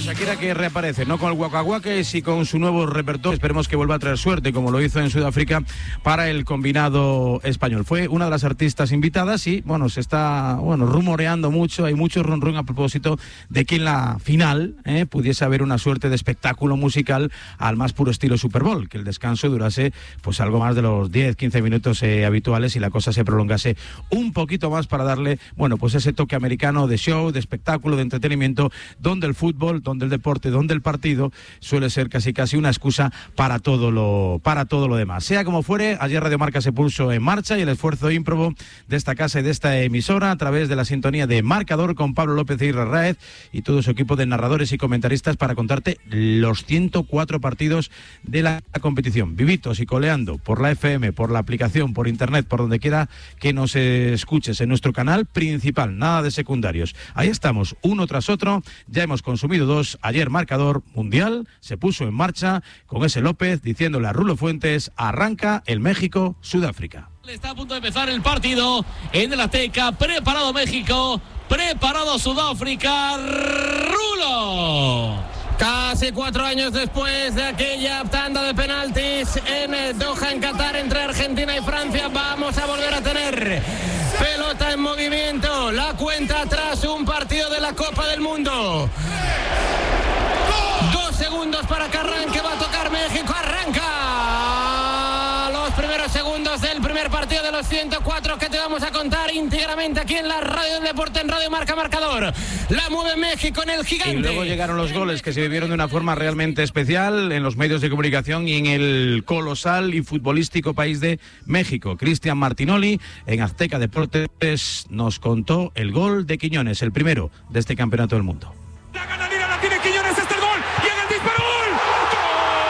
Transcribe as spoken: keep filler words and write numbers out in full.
Shakira que reaparece, no con el Waka Waka, y con su nuevo repertorio. Esperemos que vuelva a traer suerte, como lo hizo en Sudáfrica para el combinado español. Fue una de las artistas invitadas y, bueno, se está, bueno, rumoreando mucho, hay mucho run run a propósito de que en la final eh, pudiese haber una suerte de espectáculo musical al más puro estilo Super Bowl, que el descanso durase pues algo más de los diez, quince minutos eh, habituales y la cosa se prolongase un poquito más para darle, bueno, pues ese toque americano de show, de espectáculo, de entretenimiento, donde el fútbol, donde el deporte, donde el partido suele ser casi casi una excusa para todo lo para todo lo demás. Sea como fuere, ayer Radio Marca se puso en marcha y el esfuerzo ímprobo de esta casa y de esta emisora a través de la sintonía de Marcador con Pablo López y Raez y todo su equipo de narradores y comentaristas para contarte los ciento cuatro partidos de la competición. Vivitos y coleando por la F M, por la aplicación, por internet, por donde quiera que nos escuches en nuestro canal principal, nada de secundarios. Ahí estamos, uno tras otro, ya hemos consumido dos. Ayer Marcador Mundial se puso en marcha con ese López diciéndole a Rulo Fuentes, arranca el México-Sudáfrica. Está a punto de empezar el partido en el Azteca, preparado México, preparado Sudáfrica, Rulo. Casi cuatro años después de aquella tanda de penaltis en Doha, en Qatar, entre Argentina y Francia, vamos a volver a tener pelota en movimiento, la cuenta atrás, un partido de la Copa del Mundo. Dos segundos para que arranque, va a tocar México, arranca los primeros segundos del primer partido de los ciento cuatro que te vamos a contar íntegramente aquí en la Radio del Deporte, en Radio Marca Marcador. La mueve México en el Gigante. Y luego llegaron los goles que se vivieron de una forma realmente especial en los medios de comunicación y en el colosal y futbolístico país de México. Cristian Martinoli en Azteca Deportes nos contó el gol de Quiñones, el primero de este Campeonato del Mundo.